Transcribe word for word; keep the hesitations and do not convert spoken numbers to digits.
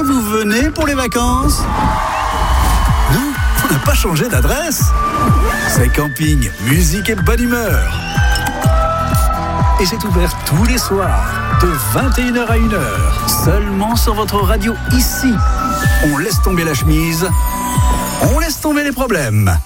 vous venez pour les vacances? Non, on n'a pas changé d'adresse. C'est camping, musique et bonne humeur. Et c'est ouvert tous les soirs, de vingt et une heures à une heure, seulement sur votre radio ici. On laisse tomber la chemise, on laisse tomber les problèmes.